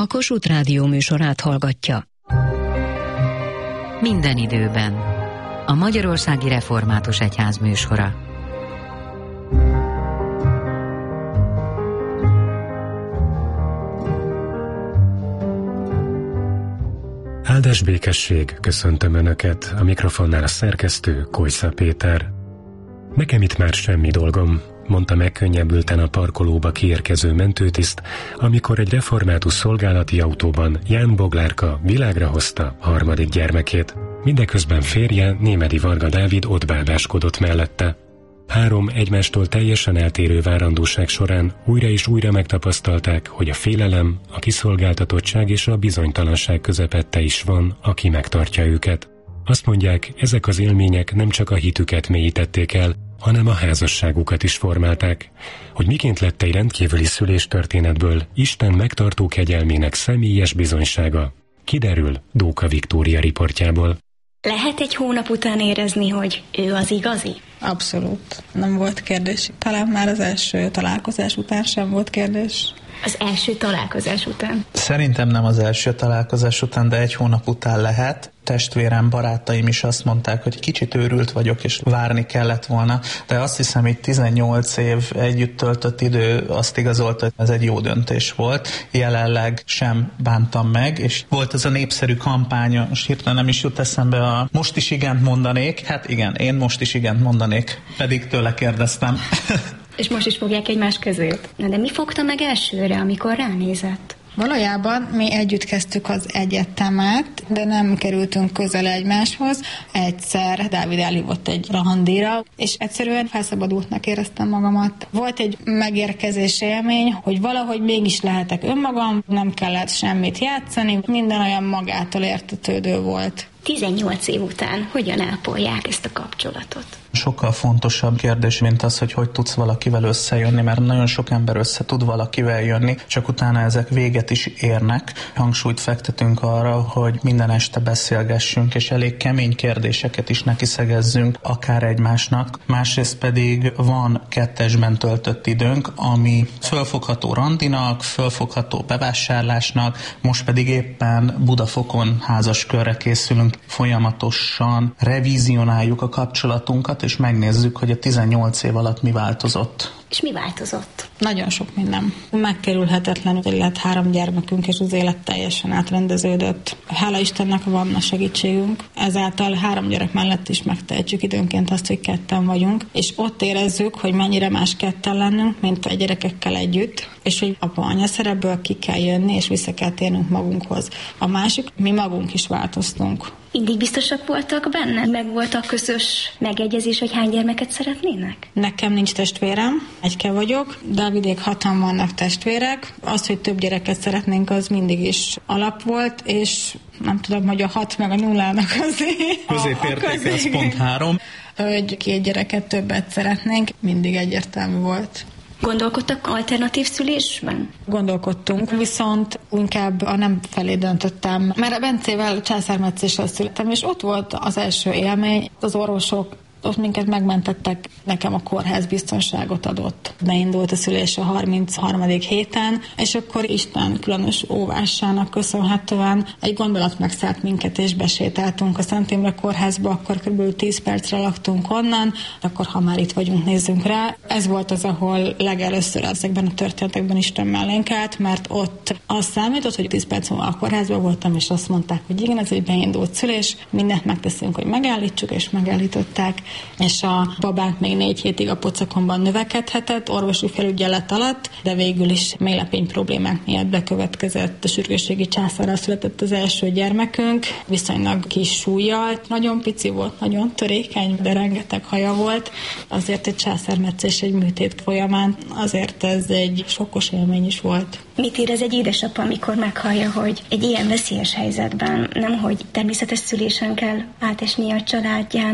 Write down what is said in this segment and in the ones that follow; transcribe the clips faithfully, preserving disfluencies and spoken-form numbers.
a Kossuth Rádió műsorát hallgatja. Minden időben. A Magyarországi Református Egyház műsora. Áldás békesség, köszöntöm Önöket, a mikrofonnál a szerkesztő, Kojsza Péter. Nekem itt már semmi dolgom, mondta megkönnyebbülten a parkolóba kiérkező mentőtiszt, amikor egy református szolgálati autóban Ján Boglárka világra hozta harmadik gyermekét. Mindeközben férje, Némedy Varga Dávid ott bádáskodott mellette. Három egymástól teljesen eltérő várandóság során újra és újra megtapasztalták, hogy a félelem, a kiszolgáltatottság és a bizonytalanság közepette is van, aki megtartja őket. Azt mondják, ezek az élmények nem csak a hitüket mélyítették el, hanem a házasságukat is formálták. Hogy miként lett egy rendkívüli szüléstörténetből Isten megtartó kegyelmének személyes bizonysága, kiderül Dóka Viktória riportjából. Lehet egy hónap után érezni, hogy ő az igazi? Abszolút. Nem volt kérdés. Talán már az első találkozás után sem volt kérdés. Az első találkozás után? Szerintem nem az első találkozás után, de egy hónap után lehet. Testvérem, barátaim is azt mondták, hogy kicsit őrült vagyok, és várni kellett volna, de azt hiszem, hogy tizennyolc év együtt töltött idő azt igazolta, hogy ez egy jó döntés volt. Jelenleg sem bántam meg, és volt az a népszerű kampánya, most hirtelen nem is jut eszembe a most is igent mondanék. Hát igen, én most is igent mondanék, pedig tőle kérdeztem. És most is fogják egymás közét. Na de mi fogta meg elsőre, amikor ránézett? Valójában mi együtt kezdtük az egyetemet, de nem kerültünk közel egymáshoz. Egyszer Dávid elhívott egy randira, és egyszerűen felszabadultnak éreztem magamat. Volt egy megérkezés élmény, hogy valahogy mégis lehetek önmagam, nem kellett semmit játszani, minden olyan magától értetődő volt. tizennyolc év után hogyan ápolják ezt a kapcsolatot? Sokkal fontosabb kérdés, mint az, hogy hogy tudsz valakivel összejönni, mert nagyon sok ember össze tud valakivel jönni, csak utána ezek véget is érnek. Hangsúlyt fektetünk arra, hogy minden este beszélgessünk, és elég kemény kérdéseket is nekiszegezzünk akár egymásnak. Másrészt pedig van kettesben töltött időnk, ami fölfogható randinak, fölfogható bevásárlásnak, most pedig éppen Budafokon házaskörre készülünk. Folyamatosan revizionáljuk a kapcsolatunkat, és megnézzük, hogy a tizennyolc év alatt mi változott. És mi változott? Nagyon sok minden. Megkerülhetetlenül lett három gyermekünk, és az élet teljesen átrendeződött. Hála Istennek van a segítségünk. Ezáltal három gyerek mellett is megtehetjük időnként azt, hogy ketten vagyunk, és ott érezzük, hogy mennyire más ketten lennünk, mint a gyerekekkel együtt, és hogy apa-anya szerepből ki kell jönni, és vissza kell térnünk magunkhoz. A másik, mi magunk is változtunk. Mindig biztosak voltak benne? Meg volt a közös megegyezés, hogy hány gyermeket szeretnének? Nekem nincs testvérem, egyke vagyok, Dávidék hatan vannak testvérek. Az, hogy több gyereket szeretnénk, az mindig is alap volt, és nem tudom, hogy a hat meg a nullának azért... Középértéke az pont három. Hogy két gyereket többet szeretnénk, mindig egyértelmű volt. Gondolkodtak alternatív szülésben? Gondolkodtunk, viszont inkább a nem felé döntöttem. Mert a Bencével császármetszéssel születtem, és ott volt az első élmény, az orvosok ott minket megmentettek, nekem a kórház biztonságot adott. Beindult a szülés a harmincharmadik héten, és akkor Isten különös óvásának köszönhetően egy gondolat megszállt minket, és besétáltunk a Szent Imre kórházba, akkor kb. tíz percre laktunk onnan, akkor ha már itt vagyunk, nézzünk rá. Ez volt az, ahol legelőször ezekben a történetekben Isten mellénk állt, mert ott az számított, hogy tíz perc múlva a kórházban voltam, és azt mondták, hogy igen, ez egy beindult szülés, mindent megteszünk, hogy megállítsuk, és megállították. És a babánk még négy hétig a pocakomban növekedhetett, orvosi felügyelet alatt, de végül is méhlepény problémák miatt bekövetkezett. A sürgősségi császárral született az első gyermekünk, viszonylag kis súllyal. Nagyon pici volt, nagyon törékeny, de rengeteg haja volt. Azért egy császármetszés egy műtét folyamán, azért ez egy sokkos élmény is volt. Mit érez egy édesapa, amikor meghallja, hogy egy ilyen veszélyes helyzetben nemhogy természetes szülésen kell átesnie a családjának,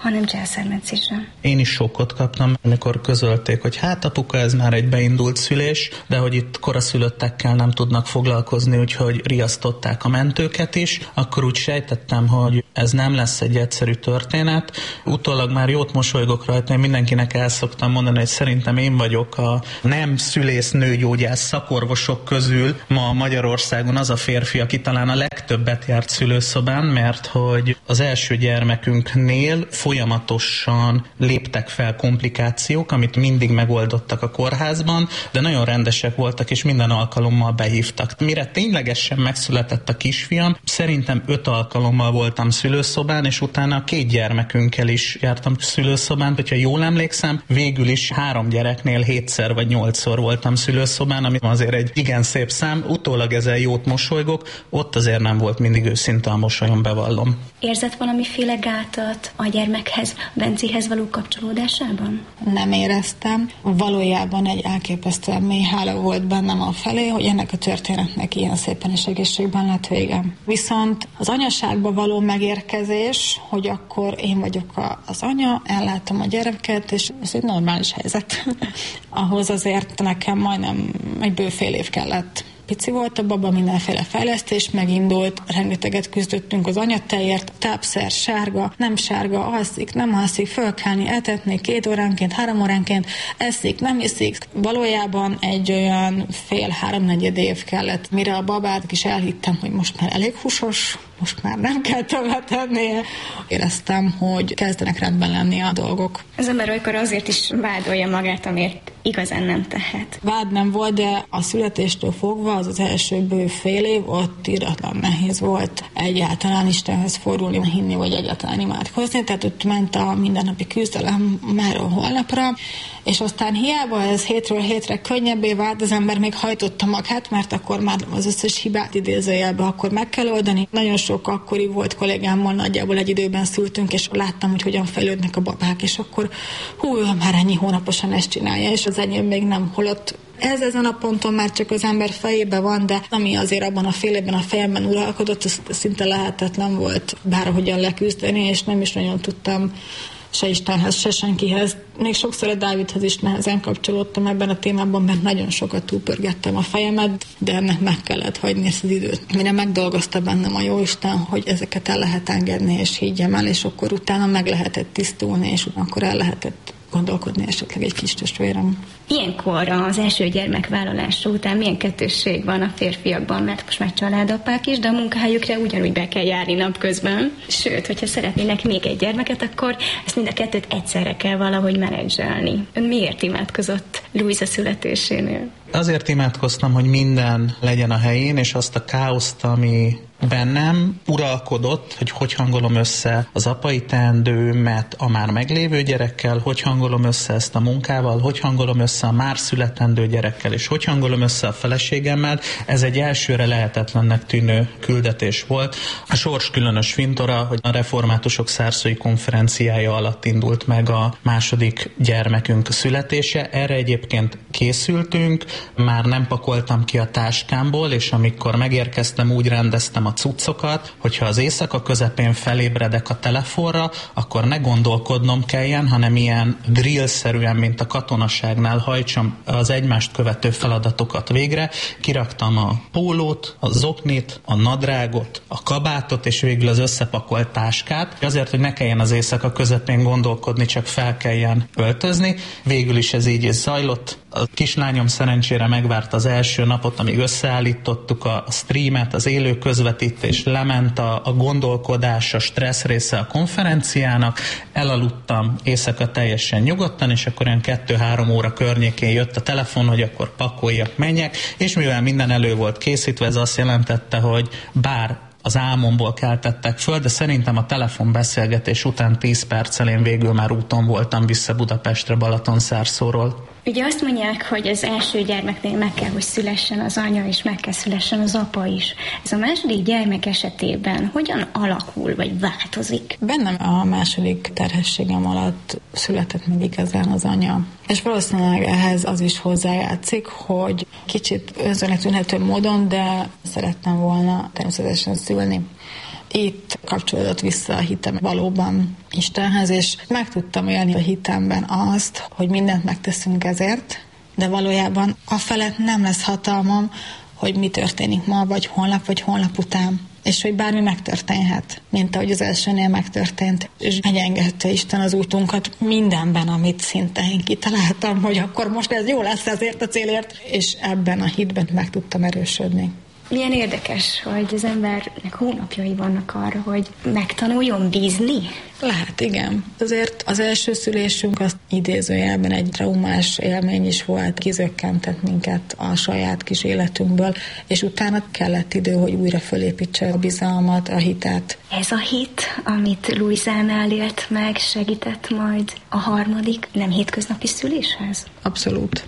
hanem császármetszésre. Én is sokkot kaptam, amikor közölték, hogy hát apuka, ez már egy beindult szülés, de hogy itt koraszülöttekkel nem tudnak foglalkozni, úgyhogy riasztották a mentőket is, akkor úgy sejtettem, hogy ez nem lesz egy egyszerű történet. Utólag már jót mosolygok rajta, én mindenkinek el szoktam mondani, hogy szerintem én vagyok a nem szülész nőgyógyász szakorvosok közül ma Magyarországon az a férfi, aki talán a legtöbbet járt szülőszobán, mert hogy az első gyermekünknél folyamatosan léptek fel komplikációk, amit mindig megoldottak a kórházban, de nagyon rendesek voltak, és minden alkalommal behívtak. Mire ténylegesen megszületett a kisfiam, szerintem öt alkalommal voltam szülőszobán, és utána a két gyermekünkkel is jártam szülőszobán, hogyha jól emlékszem, végül is három gyereknél hétszer vagy nyolcszor voltam szülőszobán, ami azért egy igen szép szám, utólag ezzel jót mosolygok, ott azért nem volt mindig őszinte a mosolyom, bevallom. Érzett valamiféle gátat a gyermekhez, Bencéhez való kapcsolódásában? Nem éreztem. Valójában egy elképesztően mély hála volt bennem a felé, hogy ennek a történetnek ilyen szépen és egészségben lett vége. Viszont az anyaságba való megérkezés, hogy akkor én vagyok a, az anya, ellátom a gyereket, és ez egy normális helyzet. Ahhoz azért nekem majdnem egy bő fél év kellett. Pici volt a baba, mindenféle fejlesztés megindult, rengeteget küzdöttünk az anyatejért, tápszer, sárga, nem sárga, alszik, nem alszik, fölkelni, etetni két óránként, három óránként, eszik, nem iszik. Valójában egy olyan fél-háromnegyed év kellett, mire a babát is elhittem, hogy most már elég húsos, most már nem kell többet ennie. Éreztem, hogy kezdenek rendben lenni a dolgok. Az ember olykor azért is vádolja magát, amért igazán nem tehet. Vád nem volt, de a születéstől fogva az az első bő fél év, ott iratlan nehéz volt egyáltalán Istenhez fordulni, hinni, vagy egyáltalán imádkozni, tehát ott ment a mindennapi küzdelem máról holnapra, és aztán hiába ez hétről hétre könnyebbé vált, az ember még hajtotta magát, mert akkor már az összes hibát idézőjelbe akkor meg kell oldani. Nagyon sok akkori volt kollégámmal, nagyjából egy időben szültünk, és láttam, hogy hogyan fejlődnek a babák, és akkor hú, már ennyi hónaposan ezt csinálja, és az enyém még nem, holott ez ezen a ponton már csak az ember fejében van, de ami azért abban a fél évben a fejemben uralkodott, az szinte lehetetlen volt bárhogyan leküzdeni, és nem is nagyon tudtam se Istenhez, se senkihez. Még sokszor a Dávidhez is nehezen kapcsolódtam ebben a témában, mert nagyon sokat túlpörgettem a fejemet, de ennek meg kellett hagyni ezt az időt. Mire megdolgozta bennem a Jóisten, hogy ezeket el lehet engedni, és higgyem el, és akkor utána meg lehetett tisztulni, és akkor el lehetett gondolkodni esetleg egy kis testvérem. Ilyenkor az első gyermek vállalása után milyen kettősség van a férfiakban, mert most már családapák is, de a munkahelyükre ugyanúgy be kell járni napközben. Sőt, hogyha szeretnének még egy gyermeket, akkor ezt mind a kettőt egyszerre kell valahogy menedzselni. Ön miért imádkozott Luisa születésénél? Azért imádkoztam, hogy minden legyen a helyén, és azt a káoszt, ami bennem uralkodott, hogy hogy hangolom össze az apai teendőmet a már meglévő gyerekkel, hogy hangolom össze ezt a munkával, hogy hangolom össze a már születendő gyerekkel, és hogy hangolom össze a feleségemmel. Ez egy elsőre lehetetlennek tűnő küldetés volt. A sors különös fintora, hogy a reformátusok szárszói konferenciája alatt indult meg a második gyermekünk születése. Erre egyébként készültünk, már nem pakoltam ki a táskámból, és amikor megérkeztem, úgy rendeztem a cuccokat, hogyha az éjszaka közepén felébredek a telefonra, akkor ne gondolkodnom kelljen, hanem ilyen drill-szerűen, mint a katonaságnál hajtsam az egymást követő feladatokat végre. Kiraktam a pólót, a zoknit, a nadrágot, a kabátot, és végül az összepakolt táskát, azért, hogy ne kelljen az éjszaka közepén gondolkodni, csak fel kelljen öltözni. Végül is ez így is zajlott. A kislányom szerencsére megvárta az első napot, amíg összeállítottuk a streamet, az élő közvetítés, lement a, a gondolkodás, a stressz része a konferenciának, elaludtam éjszaka teljesen nyugodtan, és akkor olyan kettő-három óra környékén jött a telefon, hogy akkor pakoljak, menjek, és mivel minden elő volt készítve, ez azt jelentette, hogy bár az álmomból keltettek föl, de szerintem a telefonbeszélgetés után tíz perccel én végül már úton voltam vissza Budapestre Balatonszárszóról. Ugye azt mondják, hogy az első gyermeknél meg kell, hogy szülessen az anya, és meg kell szülessen az apa is. Ez a második gyermek esetében hogyan alakul, vagy változik? Bennem a második terhességem alatt született még igazán az anya. És valószínűleg ehhez az is hozzájátszik, hogy kicsit önzőnek tűnhető módon, de szerettem volna természetesen szülni. Itt kapcsolódott vissza a hitem valóban Istenhez, és meg tudtam élni a hitemben azt, hogy mindent megteszünk ezért, de valójában afelett nem lesz hatalmam, hogy mi történik ma, vagy holnap, vagy holnap után. És hogy bármi megtörténhet, mint ahogy az elsőnél megtörtént. És megengedte Isten az útunkat mindenben, amit szinte én kitaláltam, hogy akkor most ez jó lesz ezért a célért, és ebben a hitben meg tudtam erősödni. Milyen érdekes, hogy az embernek hónapjai vannak arra, hogy megtanuljon bízni. Lehet, igen. Azért az első szülésünk az idézőjelben egy traumás élmény is volt, kizökkentett minket a saját kis életünkből, és utána kellett idő, hogy újra fölépítse a bizalmat, a hitet. Ez a hit, amit Luisánál élt meg, segített majd a harmadik, nem hétköznapi szüléshez? Abszolút.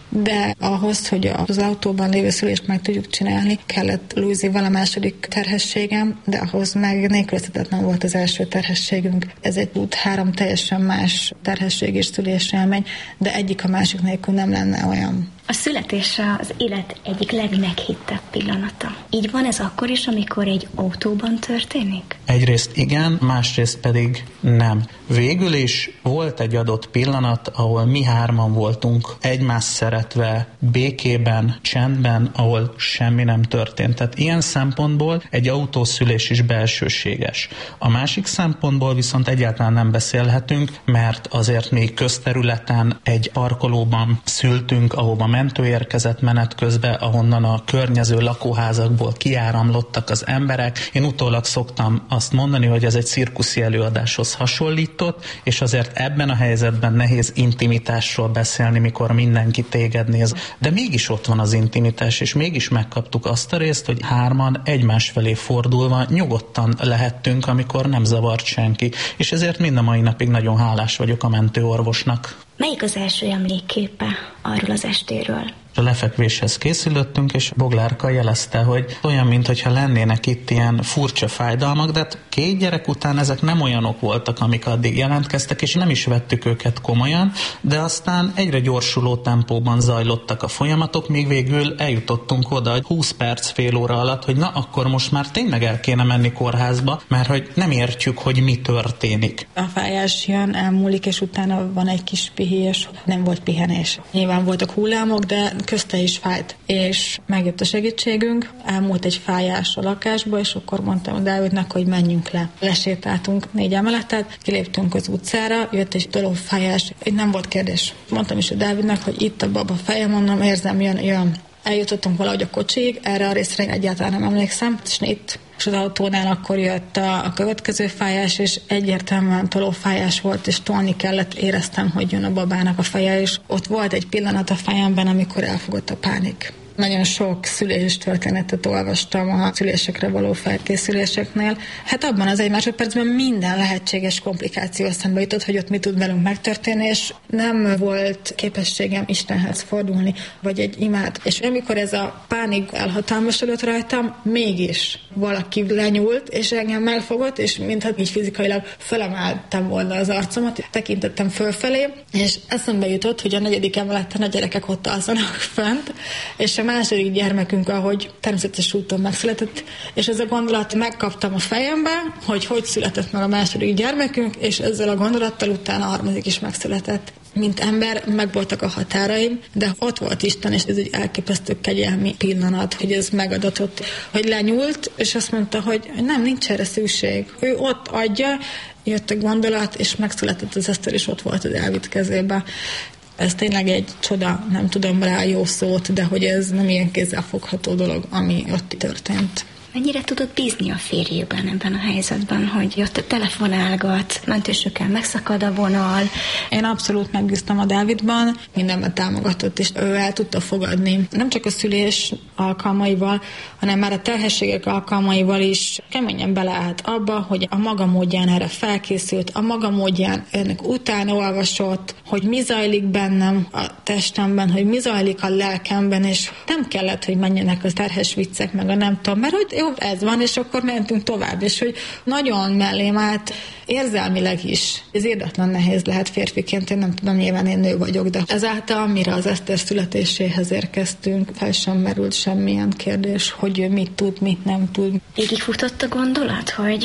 De ahhoz, hogy az autóban lévő szülést meg tudjuk csinálni, kellett Luizival a második terhességem, de ahhoz meg nélkülözhetetlen volt az első terhességünk. Ez egy út három teljesen más terhesség és szülésélmény, de egyik a másik nélkül nem lenne olyan. A születés az élet egyik legmeghittebb pillanata. Így van ez akkor is, amikor egy autóban történik? Egyrészt igen, másrészt pedig nem. Végül is volt egy adott pillanat, ahol mi hárman voltunk egymást szeretve, békében, csendben, ahol semmi nem történt. Tehát ilyen szempontból egy autószülés is belsőséges. A másik szempontból viszont egyáltalán nem beszélhetünk, mert azért még közterületen egy parkolóban szültünk, ahova mentő érkezett menet közben, ahonnan a környező lakóházakból kiáramlottak az emberek. Én utólag szoktam azt mondani, hogy ez egy cirkuszi előadáshoz hasonlított, és azért ebben a helyzetben nehéz intimitásról beszélni, mikor mindenki téged néz. De mégis ott van az intimitás, és mégis megkaptuk azt a részt, hogy hárman egymás felé fordulva nyugodtan lehettünk, amikor nem zavart senki. És ezért mind a mai napig nagyon hálás vagyok a mentőorvosnak. Melyik az első emlékképe arról az estéről? A lefekvéshez készülöttünk, és Boglárka jelezte, hogy olyan, mintha lennének itt ilyen furcsa fájdalmak, de hát két gyerek után ezek nem olyanok voltak, amik addig jelentkeztek, és nem is vettük őket komolyan, de aztán egyre gyorsuló tempóban zajlottak a folyamatok, míg végül eljutottunk oda, hogy húsz perc, fél óra alatt, hogy na, akkor most már tényleg el kéne menni kórházba, mert hogy nem értjük, hogy mi történik. A fájás jön, elmúlik, és utána van egy kis pihenés, nem volt pihenés. Nyilván voltak hullámok, de közte is fájt, és megjött a segítségünk, elmúlt egy fájás a lakásba, és akkor mondtam a Dávidnak, hogy menjünk le. Lesétáltunk négy emeletet, kiléptünk az utcára, jött egy dologfájás, nem volt kérdés. Mondtam is a Dávidnak, hogy itt a baba feje, mondom, érzem, jön, jön. Eljutottunk valahogy a kocsig, erre a részre egyáltalán nem emlékszem, és itt. És az autónál akkor jött a, a következő fájás, és egyértelműen tolófájás volt, és tolni kellett, éreztem, hogy jön a babának a feje, és ott volt egy pillanat a fejemben, amikor elfogott a pánik. Nagyon sok szülés történetet olvastam a szülésekre való felkészüléseknél. Hát abban az egy másodpercben minden lehetséges komplikáció eszembe jutott, hogy ott mi tud velünk megtörténni, és nem volt képességem Istenhez fordulni, vagy egy imát. És amikor ez a pánik elhatalmasodott rajtam, mégis valaki lenyúlt, és engem megfogott, és mintha így fizikailag felemeltem volna az arcomat, tekintettem fölfelé, és eszembe jutott, hogy a negyedik emeleten a gyerekek ott alszanak fent, és a második gyermekünk, ahogy természetes úton megszületett, és ez a gondolat megkaptam a fejembe, hogy hogy született meg a második gyermekünk, és ezzel a gondolattal utána a harmadik is megszületett. Mint ember megvoltak a határaim, de ott volt Isten, és ez egy elképesztő kegyelmi pillanat, hogy ez megadatott, hogy lenyúlt, és azt mondta, hogy nem, nincs erre szükség. Ő ott adja, jött a gondolat, és megszületett az Eszter, és ott volt a Dávid kezében. Ez tényleg egy csoda, nem tudom rá jó szót, de hogy ez nem ilyen kézzelfogható dolog, ami ott történt. Mennyire tudott bízni a férjében ebben a helyzetben, hogy ott telefonálgat, mentősökkel megszakad a vonal? Én abszolút megbíztam a Dávidban, mindenben támogatott, és ő el tudta fogadni. Nem csak a szülés alkalmaival, hanem már a terhességek alkalmaival is keményen beleállt abba, hogy a maga módján erre felkészült, a maga módján ennek utána olvasott, hogy mi zajlik bennem a testemben, hogy mi zajlik a lelkemben, és nem kellett, hogy menjenek a terhes viccek, meg a nem tudom, mert hogy jó, ez van, és akkor mentünk tovább, és hogy nagyon mellém állt érzelmileg is. Ez érdetlen nehéz lehet férfiként, én nem tudom, nyilván én nő vagyok, de ezáltal, mire az Eszter születéséhez érkeztünk, fel sem merült semmilyen kérdés, hogy ő mit tud, mit nem tud. Végigfutott a gondolat, hogy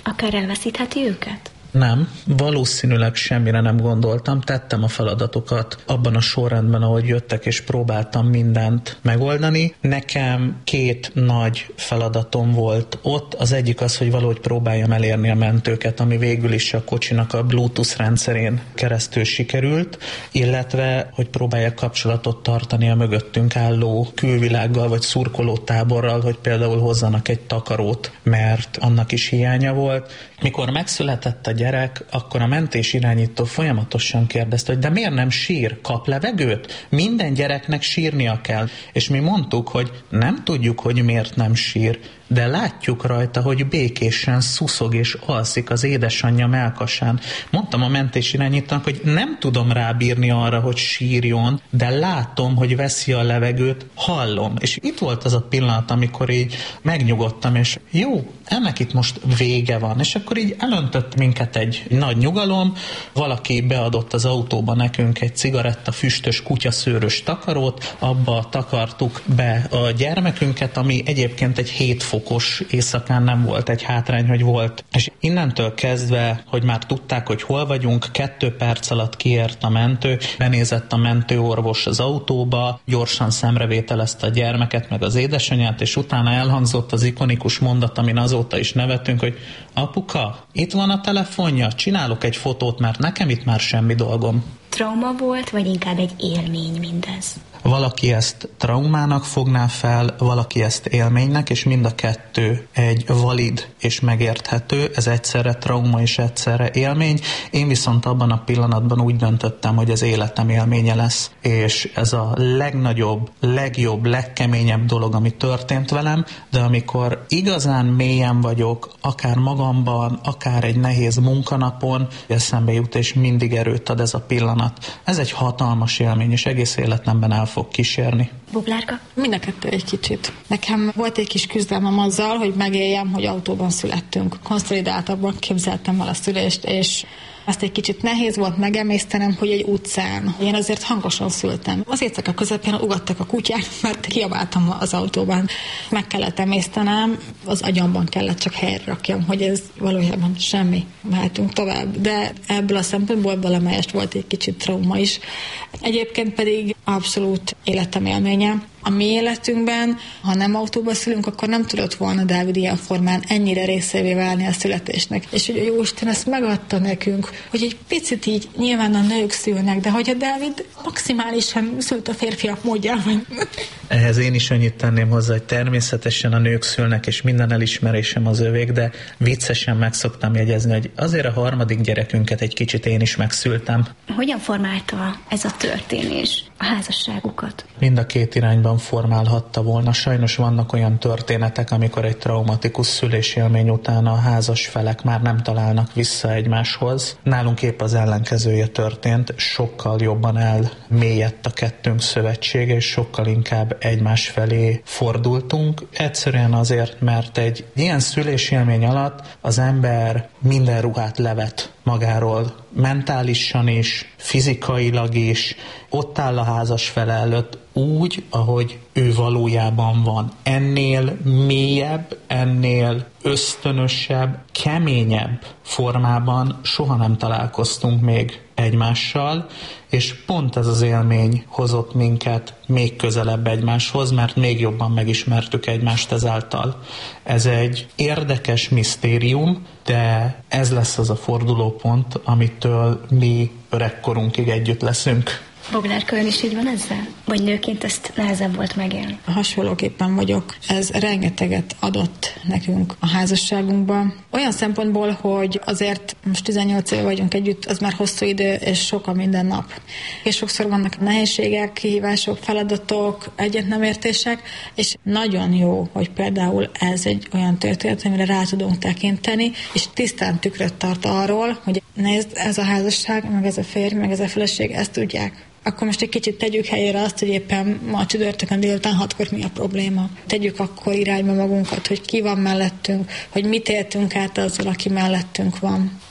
akár elveszítheti őket? Nem, valószínűleg semmire nem gondoltam, tettem a feladatokat abban a sorrendben, ahogy jöttek, és próbáltam mindent megoldani. Nekem két nagy feladatom volt ott, az egyik az, hogy valahogy próbáljam elérni a mentőket, ami végül is a kocsinak a Bluetooth rendszerén keresztül sikerült, illetve, hogy próbálják kapcsolatot tartani a mögöttünk álló külvilággal, vagy szurkolótáborral, hogy például hozzanak egy takarót, mert annak is hiánya volt. Mikor megszületett a gyerek, akkor a mentés irányító folyamatosan kérdezte, hogy de miért nem sír? Kap levegőt? Minden gyereknek sírnia kell. És mi mondtuk, hogy nem tudjuk, hogy miért nem sír, de látjuk rajta, hogy békésen szuszog és alszik az édesanyja mellkasán. Mondtam a mentés irányítónak, hogy nem tudom rábírni arra, hogy sírjon, de látom, hogy veszi a levegőt, hallom. És itt volt az a pillanat, amikor így megnyugodtam, és jó, ennek itt most vége van. És akkor így elöntött minket egy nagy nyugalom, valaki beadott az autóba nekünk egy cigaretta füstös kutyaszőrös takarót, abba takartuk be a gyermekünket, ami egyébként egy hét fokos éjszakán nem volt egy hátrány, hogy volt. És innentől kezdve, hogy már tudták, hogy hol vagyunk, kettő perc alatt kiért a mentő, benézett a mentőorvos az autóba, gyorsan szemrevételezte a gyermeket, meg az édesanyját, és utána elhangzott az ikonikus mondat, amin azóta is nevetünk, hogy apuka, itt van a telefonja, csinálok egy fotót, mert nekem itt már semmi dolgom. Trauma volt, vagy inkább egy élmény mindez? Valaki ezt traumának fogná fel, valaki ezt élménynek, és mind a kettő egy valid és megérthető, ez egyszerre trauma és egyszerre élmény. Én viszont abban a pillanatban úgy döntöttem, hogy ez életem élménye lesz, és ez a legnagyobb, legjobb, legkeményebb dolog, ami történt velem, de amikor igazán mélyen vagyok, akár magamban, akár egy nehéz munkanapon, eszembe jut, és mindig erőt ad ez a pillanat. Ez egy hatalmas élmény, és egész életemben el fog kísérni. Bublárka? Mind a kettő egy kicsit. Nekem volt egy kis küzdelmem azzal, hogy megéljem, hogy autóban születtünk. Konszolidáltabban képzeltem el a szülést, és azt egy kicsit nehéz volt megemésztenem, hogy egy utcán. Én azért hangosan szültem. Az éjszaka közepén ugattak a kutyák, mert kiabáltam az autóban. Meg kellett emésztenem, az agyamban kellett csak helyre rakjam, hogy ez valójában semmi. Mehetünk tovább. De ebből a szempontból valamelyest volt egy kicsit trauma is. Egyébként pedig abszolút életem élménye. A mi életünkben, ha nem autóba szülünk, akkor nem tudott volna Dávid ilyen formán ennyire részévé válni a születésnek. És hogy a Jóisten ezt megadta nekünk, hogy egy picit így nyilván a nők szülnek, de hogy a Dávid maximálisan szült a férfiak módjában. Ehhez én is annyit tenném hozzá, hogy természetesen a nők szülnek, és minden elismerésem az övék, de viccesen meg szoktam jegyezni, hogy azért a harmadik gyerekünket egy kicsit én is megszültem. Hogyan formálta ez a történés a házasságukat? Mind a két irányban formálhatta volna. Sajnos vannak olyan történetek, amikor egy traumatikus szülésélmény után a házas felek már nem találnak vissza egymáshoz. Nálunk épp az ellenkezője történt, sokkal jobban elmélyedt a kettőnk szövetsége, és sokkal inkább egymás felé fordultunk. Egyszerűen azért, mert egy ilyen szülésélmény alatt az ember minden ruhát levet magáról, mentálisan is, fizikailag is, ott áll a házas fele előtt úgy, ahogy ő valójában van. Ennél mélyebb, ennél ösztönösebb, keményebb formában soha nem találkoztunk még egymással, és pont ez az élmény hozott minket még közelebb egymáshoz, mert még jobban megismertük egymást ezáltal. Ez egy érdekes misztérium, de ez lesz az a fordulópont, amitől mi öregkorunkig együtt leszünk. Boglárka, ön is így van ezzel? Vagy nőként ezt nehezebb volt megélni? Hasonlóképpen vagyok. Ez rengeteget adott nekünk a házasságunkban. Olyan szempontból, hogy azért most tizennyolc éve vagyunk együtt, az már hosszú idő, és sok a minden nap. És sokszor vannak nehézségek, kihívások, feladatok, egyetnemértések, és nagyon jó, hogy például ez egy olyan történet, amire rá tudunk tekinteni, és tisztán tükröt tart arról, hogy nézd, ez a házasság, meg ez a férj, meg ez a feleség, ezt tudják. Akkor most egy kicsit tegyük helyére azt, hogy éppen ma csütörtökön délután hatkor mi a probléma. Tegyük akkor irányba magunkat, hogy ki van mellettünk, hogy mit éltünk át azzal, aki mellettünk van.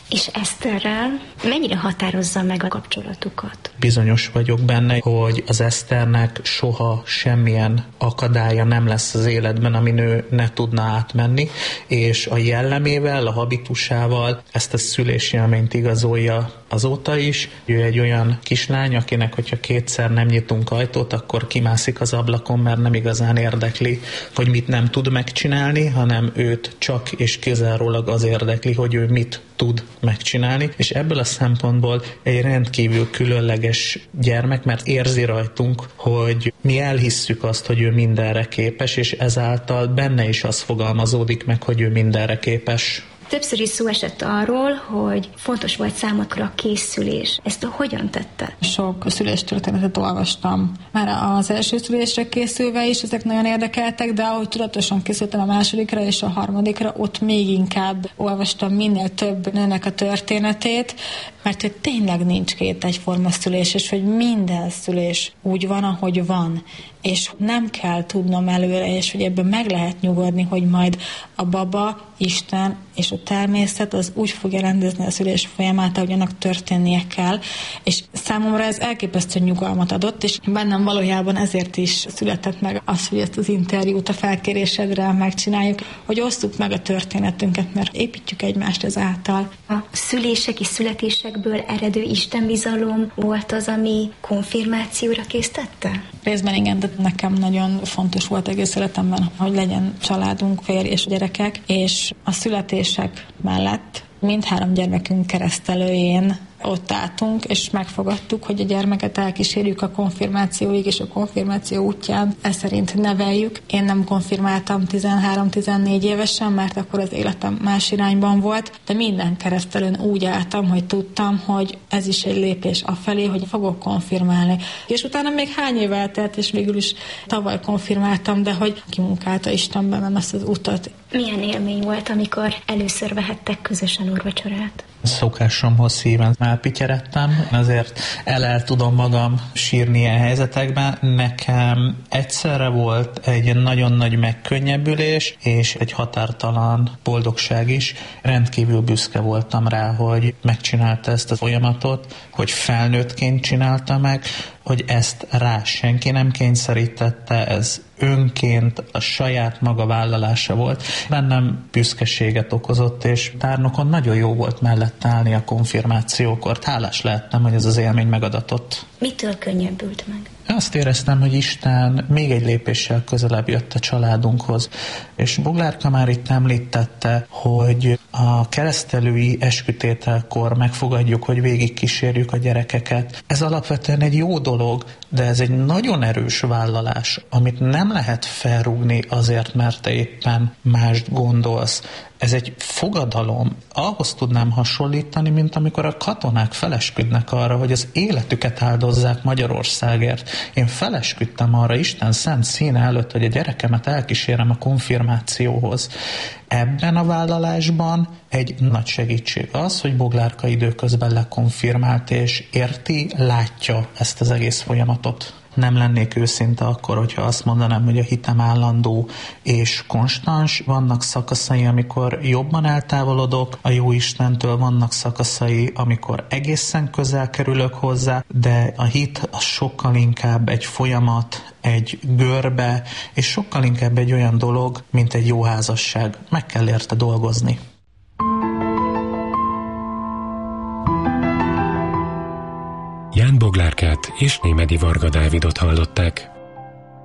És Eszterrel mennyire határozza meg a kapcsolatukat? Bizonyos vagyok benne, hogy az Eszternek soha semmilyen akadálya nem lesz az életben, amin ő ne tudna átmenni, és a jellemével, a habitusával ezt a szülésélményt igazolja azóta is. Ő egy olyan kislány, akinek, hogyha kétszer nem nyitunk ajtót, akkor kimászik az ablakon, mert nem igazán érdekli, hogy mit nem tud megcsinálni, hanem őt csak és kizárólag az érdekli, hogy ő mit tud megcsinálni, és ebből a szempontból egy rendkívül különleges gyermek, mert érzi rajtunk, hogy mi elhisszük azt, hogy ő mindenre képes, és ezáltal benne is az fogalmazódik meg, hogy ő mindenre képes. Többször is szó esett arról, hogy fontos volt számodra a készülés. Ezt hogyan tette? Sok szüléstörténetet olvastam. Már az első szülésre készülve is ezek nagyon érdekeltek, de ahogy tudatosan készültem a másodikra és a harmadikra, ott még inkább olvastam minél több nőnek a történetét, mert hogy tényleg nincs két egyforma szülés, és hogy minden szülés úgy van, ahogy van. És nem kell tudnom előre, és hogy ebben meg lehet nyugodni, hogy majd a baba, Isten és a természet az úgy fogja rendezni a szülés folyamát, ahogy annak történnie kell. És számomra ez elképesztő nyugalmat adott, és bennem valójában ezért is született meg az, hogy ezt az interjút a felkérésedre megcsináljuk, hogy osztuk meg a történetünket, mert építjük egymást ezáltal. A szülések és születésekből eredő istenbizalom volt az, ami konfirmációra késztette? Részben igen, de nekem nagyon fontos volt egész életemben, hogy legyen családunk, férj és gyerekek, és a születések mellett mindhárom gyermekünk keresztelőjén ott álltunk, és megfogadtuk, hogy a gyermeket elkísérjük a konfirmációig, és a konfirmáció útján ezt szerint neveljük. Én nem konfirmáltam tizenhárom-tizennégy évesen, mert akkor az életem más irányban volt, de minden keresztelőn úgy álltam, hogy tudtam, hogy ez is egy lépés afelé, hogy fogok konfirmálni. És utána még hány év eltelt, és végül is tavaly konfirmáltam, de hogy kimunkálta Isten bennem ezt az utat. Milyen élmény volt, amikor először vehettek közösen úrvacsorát? Szokásomhoz szíven elpityeredtem, azért el, el tudom magam sírni ilyen helyzetekben. Nekem egyszerre volt egy nagyon nagy megkönnyebbülés, és egy határtalan boldogság is. Rendkívül büszke voltam rá, hogy megcsinálta ezt a folyamatot, hogy felnőttként csinálta meg, hogy ezt rá senki nem kényszerítette, ez önként a saját maga vállalása volt. Bennem büszkeséget okozott, és tárnokon nagyon jó volt mellett állni a konfirmációkor. Hálás lehettem, hogy ez az élmény megadatott. Mitől könnyebbült meg? Azt éreztem, hogy Isten még egy lépéssel közelebb jött a családunkhoz, és Boglárka már itt említette, hogy a keresztelői eskütételkor megfogadjuk, hogy végig kísérjük a gyerekeket. Ez alapvetően egy jó dolog, de ez egy nagyon erős vállalás, amit nem lehet felrúgni azért, mert te éppen mást gondolsz. Ez egy fogadalom. Ahhoz tudnám hasonlítani, mint amikor a katonák felesküdnek arra, hogy az életüket áldozzák Magyarországért. Én felesküdtem arra Isten szent színe előtt, hogy a gyerekemet elkísérem a konfirmációhoz. Ebben a vállalásban egy nagy segítség az, hogy Boglárka időközben lekonfirmált, és érti, látja ezt az egész folyamatot. Nem lennék őszinte akkor, hogyha azt mondanám, hogy a hitem állandó és konstans. Vannak szakaszai, amikor jobban eltávolodok a jó Istentől, vannak szakaszai, amikor egészen közel kerülök hozzá, de a hit az sokkal inkább egy folyamat, egy görbe, és sokkal inkább egy olyan dolog, mint egy jó házasság. Meg kell érte dolgozni. Ján Boglárkát és Némedy Varga Dávidot hallották.